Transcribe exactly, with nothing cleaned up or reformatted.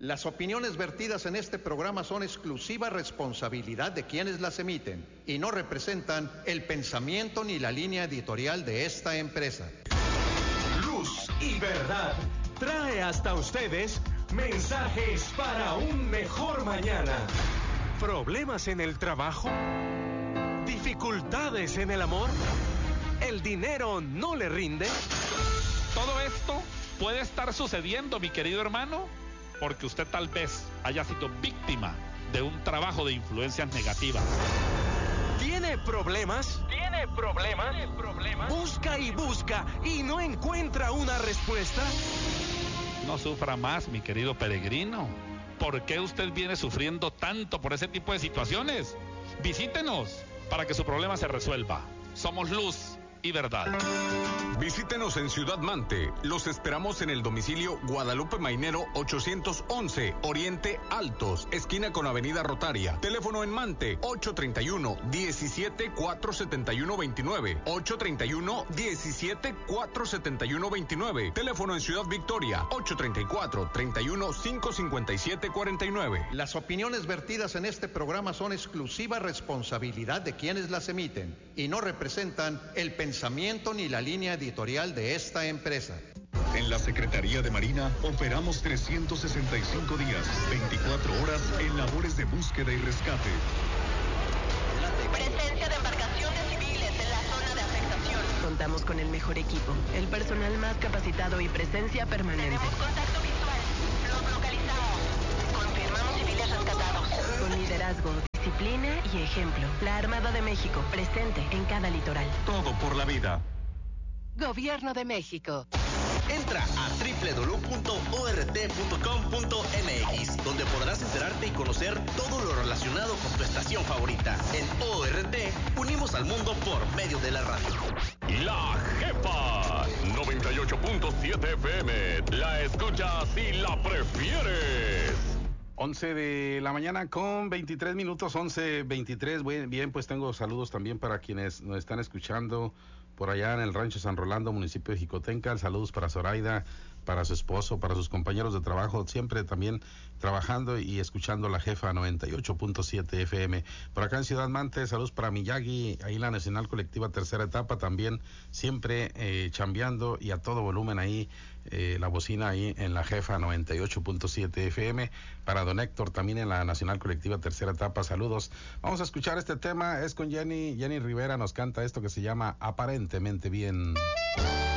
Las opiniones vertidas en este programa son exclusiva responsabilidad de quienes las emiten y no representan el pensamiento ni la línea editorial de esta empresa. Luz y Verdad trae hasta ustedes mensajes para un mejor mañana. ¿Problemas en el trabajo? ¿Dificultades en el amor? ¿El dinero no le rinde? Todo esto puede estar sucediendo, mi querido hermano, porque usted tal vez haya sido víctima de un trabajo de influencias negativas. ¿Tiene problemas? ¿Tiene problemas? ¿Tiene problemas? Busca y busca y no encuentra una respuesta. No sufra más, mi querido peregrino. ¿Por qué usted viene sufriendo tanto por ese tipo de situaciones? Visítenos para que su problema se resuelva. Somos Luz y Verdad. Visítenos en Ciudad Mante. Los esperamos en el domicilio Guadalupe Mainero ochocientos once, Oriente Altos, esquina con Avenida Rotaria. Teléfono en Mante ocho treinta y uno, diecisiete, cuatrocientos setenta y uno veintinueve. ocho treinta y uno, diecisiete, cuatrocientos setenta y uno veintinueve. Teléfono en Ciudad Victoria ocho treinta y cuatro, treinta y uno, quinientos cincuenta y siete cuarenta y nueve. Las opiniones vertidas en este programa son exclusiva responsabilidad de quienes las emiten y no representan el pensamiento ni la línea editorial de esta empresa. En la Secretaría de Marina operamos trescientos sesenta y cinco días, veinticuatro horas en labores de búsqueda y rescate. Presencia de embarcaciones civiles en la zona de afectación. Contamos con el mejor equipo, el personal más capacitado y presencia permanente. Tenemos contacto visual. Los localizamos. Confirmamos civiles rescatados. Con liderazgo, disciplina y ejemplo. La Armada de México, presente en cada litoral. Todo por la vida. Gobierno de México. Entra a doble u doble u doble u punto o r t punto com punto m x, donde podrás enterarte y conocer todo lo relacionado con tu estación favorita. En O R T, unimos al mundo por medio de la radio. La Jefa, noventa y ocho punto siete F M. La escuchas y la prefieres. once de la mañana con veintitrés minutos, once veintitrés. Bien, pues tengo saludos también para quienes nos están escuchando por allá en el Rancho San Rolando, municipio de Jicotenca. Saludos para Zoraida, para su esposo, para sus compañeros de trabajo, siempre también trabajando y escuchando La Jefa noventa y ocho punto siete F M. Por acá en Ciudad Mante, saludos para Miyagi, ahí la Nacional Colectiva Tercera Etapa, también siempre eh, chambeando y a todo volumen ahí, eh, la bocina ahí en La Jefa noventa y ocho punto siete F M. Para don Héctor también en la Nacional Colectiva Tercera Etapa, saludos. Vamos a escuchar este tema, es con Jenny, Jenny Rivera nos canta esto que se llama Aparentemente Bien.